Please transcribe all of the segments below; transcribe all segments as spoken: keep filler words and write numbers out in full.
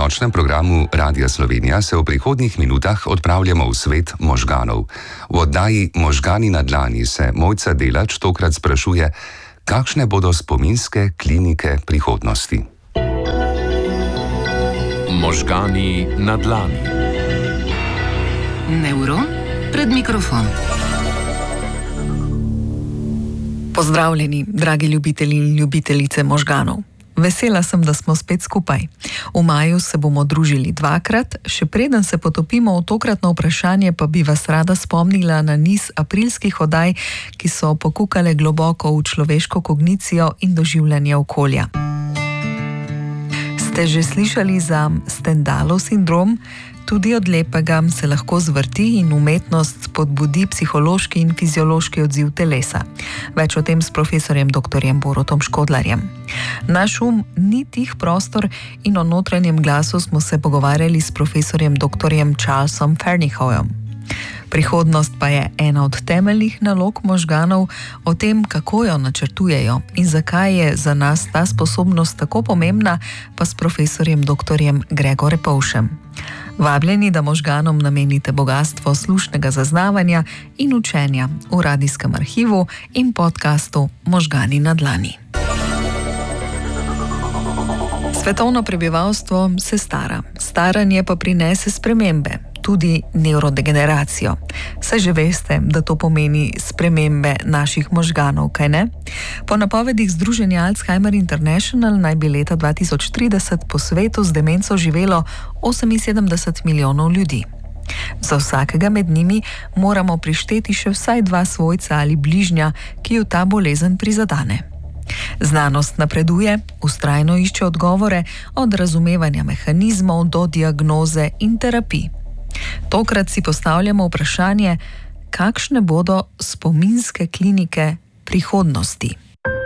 nočnem programu Radia Slovenija se v prihodnjih minutah odpravljamo v svet možganov. V oddaji Možgani na dlani se Mojca Delač tokrat sprašuje, kakšne bodo spominske klinike prihodnosti. Možgani na dlani. Nevron pred mikrofon. Pozdravljeni, dragi ljubitelji in ljubitelice možganov. Vesela sem, da smo spet skupaj. V maju se bomo družili dvakrat, še preden se potopimo v tokratno vprašanje, pa bi vas rada spomnila na niz aprilskih oddaj, ki so pokukale globoko v človeško kognicijo in doživljanje okolja. Ste že slišali za Stendhalov sindrom? Tudi od lepega se lahko zvrti in umetnost spodbudi psihološki in fiziološki odziv telesa. Več o tem s profesorjem doktorjem Borutom Škodlarjem. Naš um ni tih prostor in o notranjem glasu smo se pogovarjali s profesorjem doktorjem Charlesom Fernyhouem. Prihodnost pa je ena od temeljnih nalog možganov. O tem, kako jo načrtujejo in zakaj je za nas ta sposobnost tako pomembna, pa s profesorjem doktorjem Gregor Repovšem. Vabljeni, da možganom namenite bogastvo slušnega zaznavanja in učenja v radijskem arhivu in podcastu Možgani na dlani. Svetovno prebivalstvo se stara. Staranje pa prinese spremembe, tudi nevrodegeneracijo. Saj že veste, da to pomeni spremembe naših možganov, kaj ne? Po napovedih Združenja Alzheimer International naj bi leta dva tisoč trideset po svetu z demenco živelo oseminsedemdeset milijonov ljudi. Za vsakega med njimi moramo prišteti še vsaj dva svojca ali bližnja, ki jo ta bolezen prizadane. Znanost napreduje, vztrajno išče odgovore, od razumevanja mehanizmov do diagnoze in terapij. Tokrat si postavljamo vprašanje, kakšne bodo spominske klinike prihodnosti.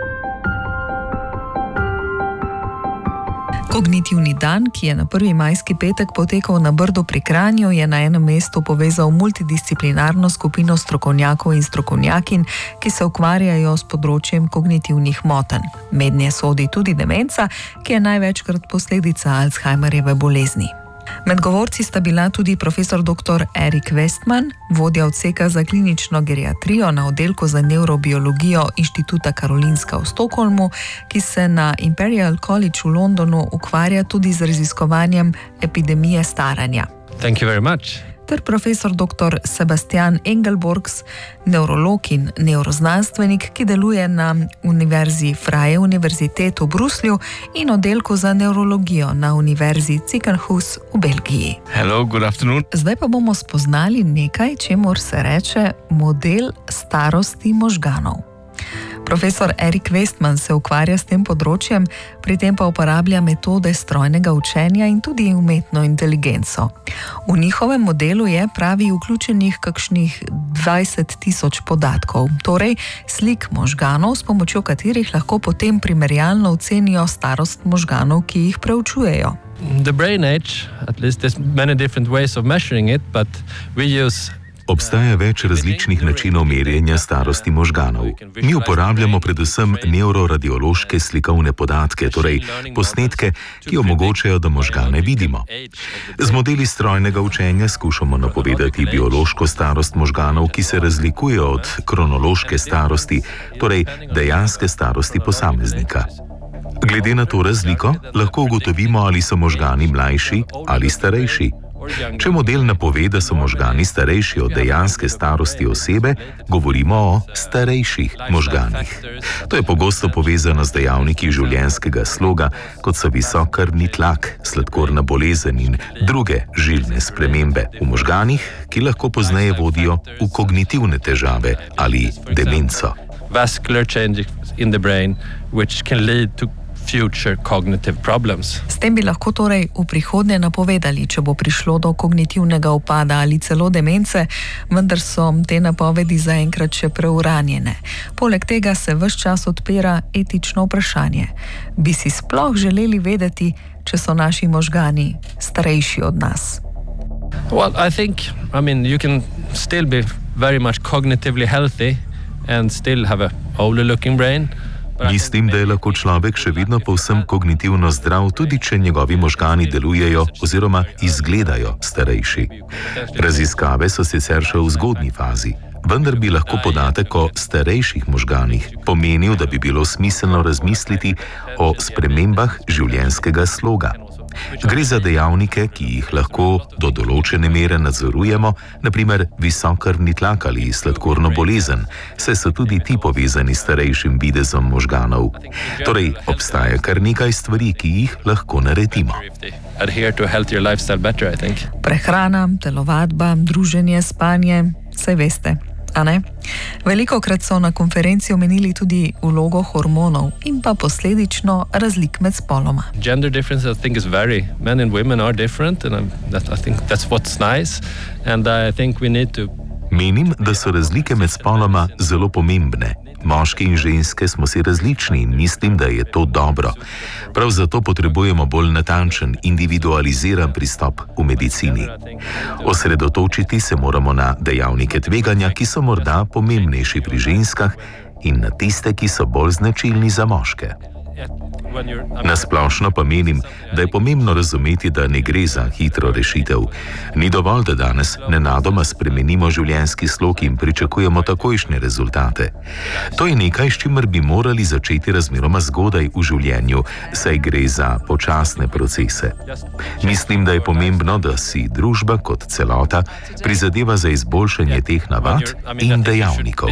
Kognitivni dan, ki je na prvi majski petek potekal na Brdu pri Kranju, je na enem mestu povezal multidisciplinarno skupino strokovnjakov in strokovnjakinj, ki se ukvarjajo s področjem kognitivnih motenj. Mednje sodi tudi demenca, ki je največkrat posledica Alzheimerjeve bolezni. Med govorci sta bila tudi profesor doktor Erik Westman, vodja odseka za klinično geriatrijo na oddelku za nevrobiologijo Inštituta Karolinska v Stockholmu, ki se na Imperial College v Londonu ukvarja tudi z raziskovanjem epidemije staranja. Thank you very much. Ter profesor doktor Sebastian Engelborgs, nevrolog in nevroznanstvenik, ki deluje na Univerzi Freie Universität v Bruslju in oddelku za nevrologijo na Univerzi Ziekenhuis v Belgiji. Hello, good afternoon. Zdaj pa bomo spoznali nekaj, čemur se reče model starosti možganov. Profesor Erik Westman se ukvarja s tem področjem, pri tem pa uporablja metode strojnega učenja in tudi umetno inteligenco. V njihovem modelu je, pravi, vključenih kakšnih dvajset tisoč podatkov, torej slik možganov, s pomočjo katerih lahko potem primerjalno ocenijo starost možganov, ki jih preučujejo. The brain age, at least there's many different ways of measuring it, but we use Obstaja več različnih načinov merjenja starosti možganov. Mi uporabljamo predvsem nevroradiološke slikovne podatke, torej posnetke, ki omogočajo, da možgane vidimo. Z modeli strojnega učenja skušamo napovedati biološko starost možganov, ki se razlikuje od kronološke starosti, torej dejanske starosti posameznika. Glede na to razliko lahko ugotovimo, ali so možgani mlajši ali starejši. Če model napove, da so možgani starejši od dejanske starosti osebe, govorimo o starejših možganih. To je pogosto povezano z dejavniki življenjskega sloga, kot so visok krvni tlak, sladkorna bolezen in druge žilne spremembe v možganih, ki lahko pozneje vodijo v kognitivne težave ali demenco. vascular changes in the brain, which can lead to future cognitive problems. S tem bi lahko torej v prihodnje napovedali, če bo prišlo do kognitivnega upada ali celo demence, vendar so te napovedi zaenkrat še preuranjene. Poleg tega se ves čas odpira etično vprašanje. Bi si sploh želeli vedeti, če so naši možgani starejši od nas? Well, I think, I mean, you can still be very much cognitively healthy and still have a older looking brain. Mislim, da je lahko človek še vedno povsem kognitivno zdrav, tudi če njegovi možgani delujejo oziroma izgledajo starejši. Raziskave so sicer še v zgodnji fazi, vendar bi lahko podatek o starejših možganih pomenil, da bi bilo smiselno razmisliti o spremembah življenjskega sloga. Gre za dejavnike, ki jih lahko do določene mere nadzorujemo, na primer visok krvni tlak ali sladkorno bolezen, saj so tudi ti povezani s starejšim videzom možganov. Torej, obstaja kar nekaj stvari, ki jih lahko naredimo. Prehrana, telovadba, druženje, spanje, saj veste. Velikokrat so na konferenci omenili tudi vlogo hormonov in pa posledično razlik med spoloma. Gender difference, I think, is very. Men and women are different, and that, I think that's what's nice. And I think we need to. Menim, da so razlike med spoloma zelo pomembne. Moški in ženske smo si različni in mislim, da je to dobro. Prav zato potrebujemo bolj natančen, individualiziran pristop v medicini. Osredotočiti se moramo na dejavnike tveganja, ki so morda pomembnejši pri ženskah, in na tiste, ki so bolj značilni za moške. Nasplošno pa menim, da je pomembno razumeti, da ne gre za hitro rešitev. Ni dovolj, da danes nenadoma spremenimo življenjski slog in pričakujemo takojšnje rezultate. To je nekaj, s čimer bi morali začeti razmeroma zgodaj v življenju, saj gre za počasne procese. Mislim, da je pomembno, da si družba kot celota prizadeva za izboljšanje teh navad in dejavnikov.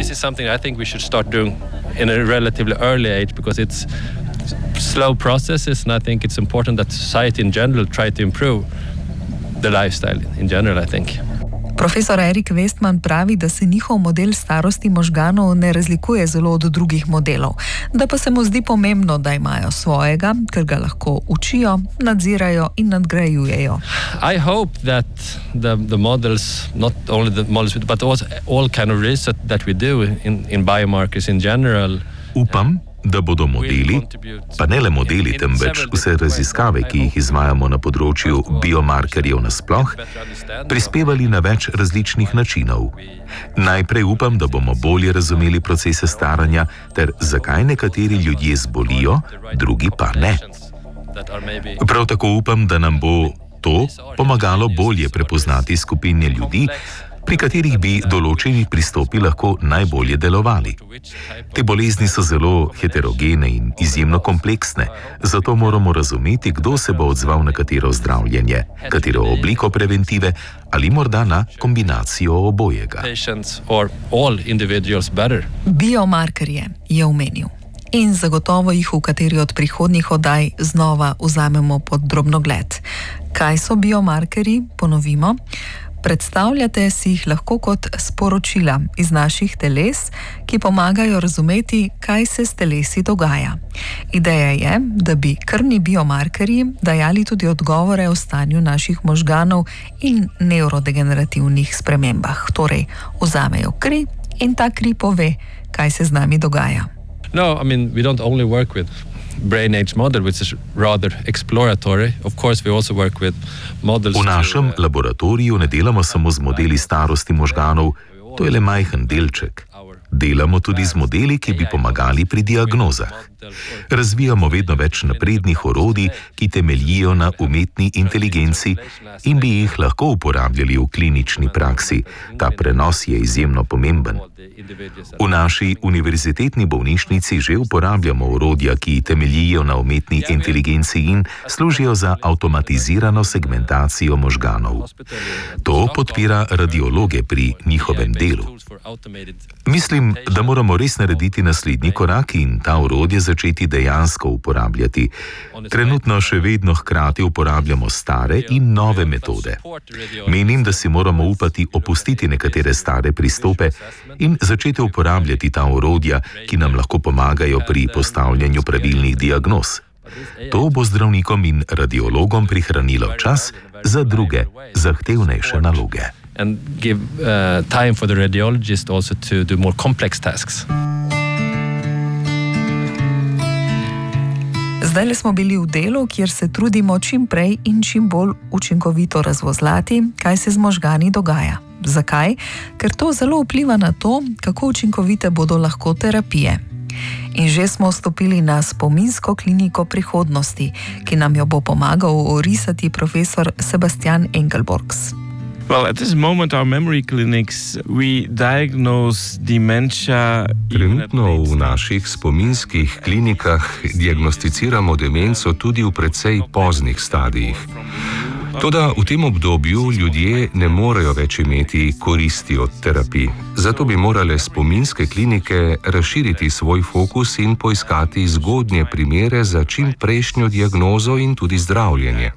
Slow processes, and I think it's important that society in general try to improve the lifestyle in general, I think. Profesor Erik Westman pravi, da se njihov model starosti možganov ne razlikuje zelo od drugih modelov, da pa se mu zdi pomembno, da imajo svojega, ker ga lahko učijo, nadzirajo in nadgrajujejo. I hope that the, the models, not only the models, but also all kind of research that we do in, in biomarkers in general. Upam, da bodo modeli, pa ne le modeli, temveč vse raziskave, ki jih izvajamo na področju biomarkerjev nasploh, prispevali na več različnih načinov. Najprej upam, da bomo bolje razumeli procese staranja ter zakaj nekateri ljudje zbolijo, drugi pa ne. Prav tako upam, da nam bo to pomagalo bolje prepoznati skupine ljudi, pri katerih bi določeni pristopi lahko najbolje delovali. Te bolezni so zelo heterogene in izjemno kompleksne, zato moramo razumeti, kdo se bo odzval na katero zdravljenje, katero obliko preventive ali morda na kombinacijo obojega. Biomarkerje je omenil. In zagotovo jih v kateri od prihodnjih oddaj znova vzamemo pod drobnogled. Kaj so biomarkerji? Ponovimo. Predstavljate si jih lahko kot sporočila iz naših teles, ki pomagajo razumeti, kaj se s telesi dogaja. Ideja je, da bi krvni biomarkerji dajali tudi odgovore o stanju naših možganov in nevrodegenerativnih spremembah. Torej, vzamejo kri in ta kri pove, kaj se z nami dogaja. No, I mean, we don't only work with brain age model, which is rather exploratory. Of course, we also work with models. V našem laboratoriju ne delamo samo z modeli starosti možganov, to je le majhen delček. Delamo tudi z modeli, ki bi pomagali pri diagnozah. Razvijamo vedno več naprednih orodij, ki temeljijo na umetni inteligenci in bi jih lahko uporabljali v klinični praksi. Ta prenos je izjemno pomemben. V naši univerzitetni bolnišnici že uporabljamo orodja, ki temeljijo na umetni inteligenci in služijo za avtomatizirano segmentacijo možganov. To podpira radiologe pri njihovem delu. Mislim, da moramo res narediti naslednji korak in ta orodje začeti dejansko uporabljati. Trenutno še vedno hkrati uporabljamo stare in nove metode. Menim, da si moramo upati opustiti nekatere stare pristope in začeti uporabljati ta orodja, ki nam lahko pomagajo pri postavljanju pravilnih diagnoz. To bo zdravnikom in radiologom prihranilo čas za druge, zahtevnejše naloge. And give uh, time for the radiologist also to do more complex tasks. Zdaj smo bili v delu, kjer se trudimo čim prej in čim bolj učinkovito razvozlati, kaj se z možgani dogaja. Zakaj? Ker to zelo vpliva na to, kako učinkovite bodo lahko terapije. In že smo vstopili na spominsko kliniko prihodnosti, ki nam jo bo pomagal orisati profesor Sebastian Engelborgs. Well, at this moment, our memory clinics, we diagnose dementia. Trenutno v naših spominskih klinikah diagnosticiramo demenco tudi v precej poznih stadijih. Toda v tem obdobju ljudje ne morejo več imeti koristi od terapij. Zato bi morale spominske klinike razširiti svoj fokus in poiskati zgodnje primere za čim prejšnjo diagnozo in tudi zdravljenje.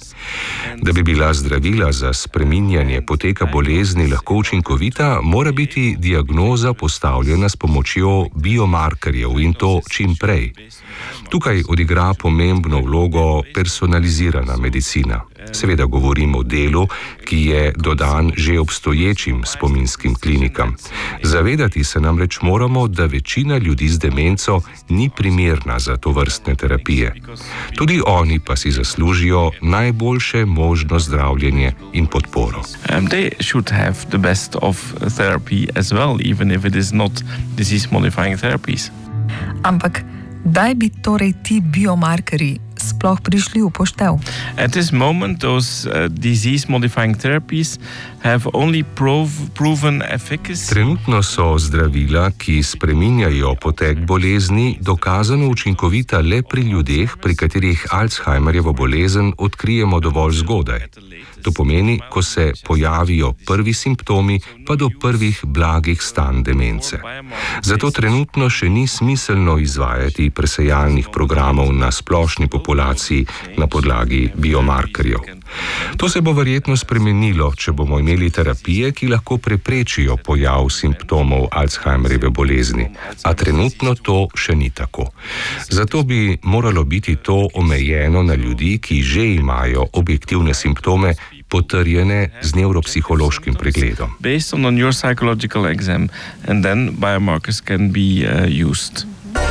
Da bi bila zdravila za spreminjanje poteka bolezni lahko učinkovita, mora biti diagnoza postavljena s pomočjo biomarkerjev in to čim prej. Tukaj odigra pomembno vlogo personalizirana medicina. Seveda govorim o delu, ki je dodan že obstoječim spominskim klinikam. Zavedati se namreč moramo, da večina ljudi z demenco ni primerna za tovrstne terapije. Tudi oni pa si zaslužijo najboljše možno zdravljenje in podporo. Um, they should have the best of therapy as well, even if it is not disease-modifying therapies. Ampak kdaj bi torej ti biomarkerji sploh prišli v poštev? At this moment, those uh, disease-modifying therapies have only prov proven efficacy. Trenutno so zdravila, ki spreminjajo potek bolezni, dokazano učinkovita le pri ljudeh, pri katerih Alzheimerjevo bolezen odkrijemo dovolj zgodaj. To pomeni, ko se pojavijo prvi simptomi, pa do prvih blagih stanj demence. Zato trenutno še ni smiselno izvajati presejalnih programov na splošni populaciji na podlagi biomarkerjev. To se bo verjetno spremenilo, če bomo imeli terapije, ki lahko preprečijo pojav simptomov Alzheimerjeve bolezni, a trenutno to še ni tako. Zato bi moralo biti to omejeno na ljudi, ki že imajo objektivne simptome, potrjene z nevropsihološkim pregledom. Based on a neuropsychological exam, and then biomarkers can be uh, used.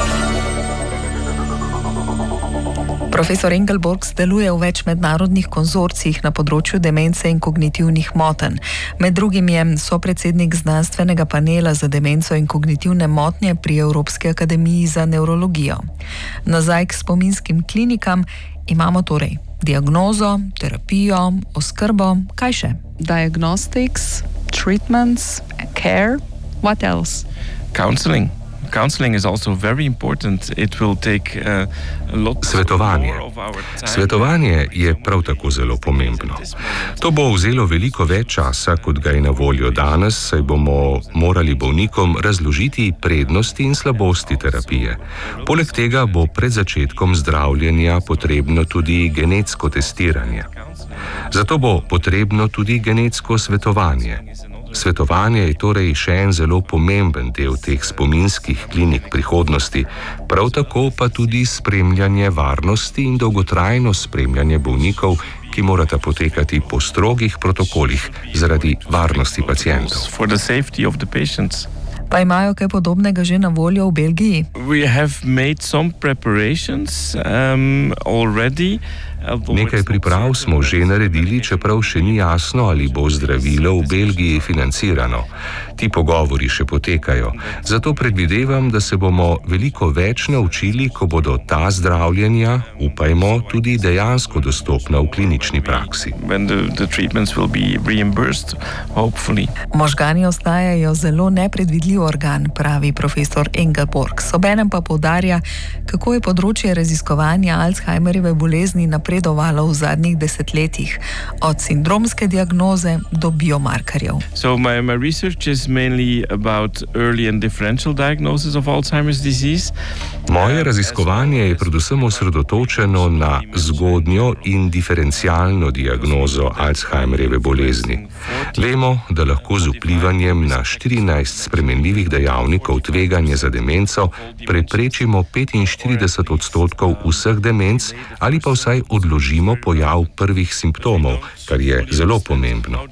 Profesor Engelborgs deluje v več mednarodnih konzorcijih na področju demence in kognitivnih motenj. Med drugim je sopredsednik znanstvenega panela za demenco in kognitivne motnje pri Evropski akademiji za nevrologijo. Nazaj k spominskim klinikam imamo torej diagnozo, terapijo, oskrbo, kaj še? Diagnostics, treatments, care, what else? Counseling. Counseling is also very important. It will take uh, a lot Svetovanje. more of our time. Svetovanje je prav tako zelo pomembno. To bo vzelo veliko več časa, kot ga je na voljo danes, saj bomo morali bolnikom razložiti prednosti in slabosti terapije. Poleg tega bo pred začetkom zdravljenja potrebno tudi genetsko testiranje. Zato bo potrebno tudi genetsko svetovanje. Svetovanje je torej še en zelo pomemben del teh spominskih klinik prihodnosti, prav tako pa tudi spremljanje varnosti in dolgotrajno spremljanje bolnikov, ki morata potekati po strogih protokolih zaradi varnosti pacientov. For the safety of the patients. Pa imajo kaj podobnega že na voljo v Belgiji? We have made some preparations um, already. Nekaj priprav smo že naredili, čeprav še ni jasno, ali bo zdravilo v Belgiji financirano. Ti pogovori še potekajo. Zato predvidevam, da se bomo veliko več naučili, ko bodo ta zdravljenja, upajmo, tudi dejansko dostopna v klinični praksi. When the, the treatments will be reimbursed, hopefully. Možgani ostajajo zelo nepredvidljiv organ, pravi profesor Engelborgs. Obenem pa poudarja, kako je področje raziskovanja Alzheimerjeve bolezni napredovalo v zadnjih desetletjih, od sindromske diagnoze do biomarkerjev. So my, my research is mainly about early and differential diagnosis of Alzheimer's disease. Moje raziskovanje je predvsem osredotočeno na zgodnjo in diferencialno diagnozo Alzheimerjeve bolezni. Vemo, da lahko z vplivanjem na štirinajst spremenljivih dejavnikov tveganja za demenco preprečimo petinštirideset odstotkov vseh demenc ali pa vsaj odložimo pojav prvih simptomov, kar je zelo pomembno.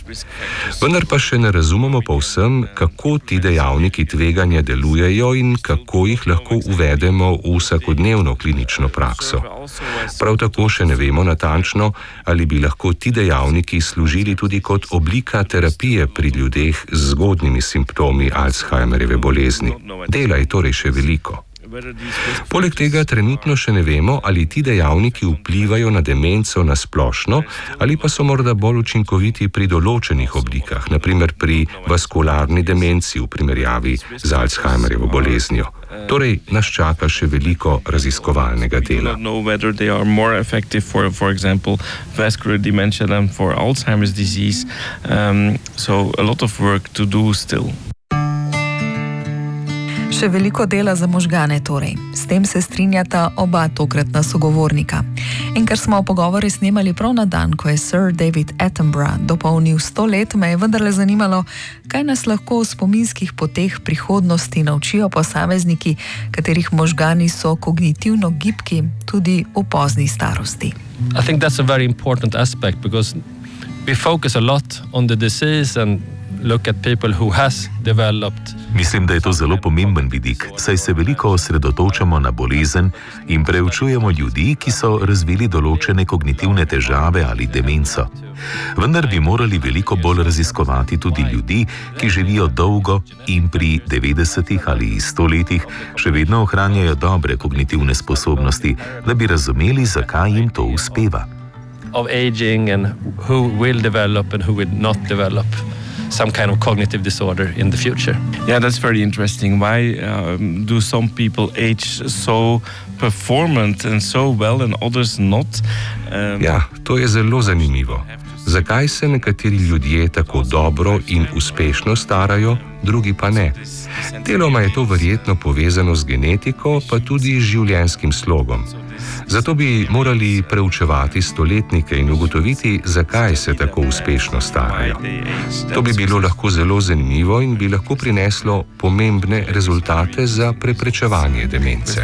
Vendar pa še ne razumemo povsem, kako ti dejavniki tveganja delujejo in kako jih lahko uvedemo uvedemo v vsakodnevno klinično prakso. Prav tako še ne vemo natančno, ali bi lahko ti dejavniki služili tudi kot oblika terapije pri ljudeh z zgodnjimi simptomi Alzheimerjeve bolezni. Dela je torej še veliko. Poleg tega trenutno še ne vemo, ali ti dejavniki vplivajo na demenco na splošno ali pa so morda bolj učinkoviti pri določenih oblikah, naprimer pri vaskularni demenci v primerjavi z Alzheimerjevo boleznijo. Torej, nas čaka še veliko raziskovalnega dela. Še veliko dela za možgane torej. S tem se strinjata oba tokratna sogovornika. In ker smo pogovore snemali prav na dan, ko je Sir David Attenborough dopolnil sto let, me je vendarle zanimalo, kaj nas lahko v spominskih poteh prihodnosti naučijo posamezniki, katerih možgani so kognitivno gibki tudi v pozni starosti. I think that's a very important aspect because we focus a lot on the disease and look at people who has developed. Mislim, da je to zelo pomemben vidik, saj se veliko osredotočamo na bolezen in preučujemo ljudi, ki so razvili določene kognitivne težave ali demenco. Vendar bi morali veliko bolj raziskovati tudi ljudi, ki živijo dolgo in pri devetdesetih ali sto letih še vedno ohranjajo dobre kognitivne sposobnosti, da bi razumeli, zakaj jim to uspeva. Of aging and who will develop and who will not develop some kind of cognitive disorder in the future. Yeah, that's very interesting. Why um, do some people age so performant and so well and others not? Um, ja, to je zelo zanimivo. Zakaj se nekateri ljudje tako dobro in uspešno starajo, drugi pa ne? Deloma je to verjetno povezano z genetiko, pa tudi z življenjskim slogom. Zato bi morali preučevati stoletnike in ugotoviti, zakaj se tako uspešno starajo. To bi bilo lahko zelo zanimivo in bi lahko prineslo pomembne rezultate za preprečevanje demence.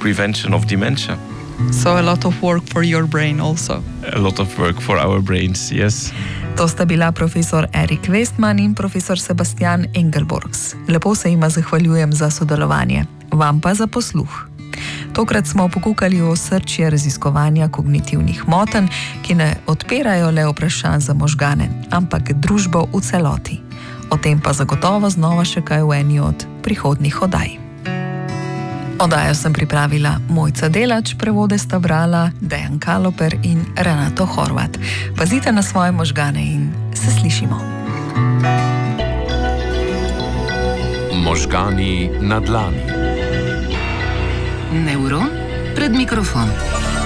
So a lot of work for your brain also. A lot of work for our brains, yes. To sta bila profesor Erik Westman in profesor Sebastian Engelborgs. Lepo se jima zahvaljujem za sodelovanje, vam pa za posluh. Tokrat smo pokukali o osrčje raziskovanja kognitivnih motenj, ki ne odpirajo le vprašanj za možgane, ampak družbo v celoti. O tem pa zagotovo znova še kaj v eni od prihodnjih oddaj. Oddajo sem pripravila Mojca Delač, prevode sta brala Dejan Kaloper in Renato Horvat. Pazite na svoje možgane in se slišimo. Možgani na dlani. Nevron pred mikrofon.